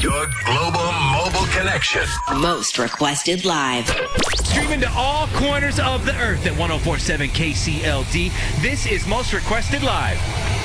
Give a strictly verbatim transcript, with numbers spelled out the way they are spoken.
Your global mobile connection. Most requested live. Streaming to all corners of the earth at ten forty-seven K C L D. This is Most Requested Live.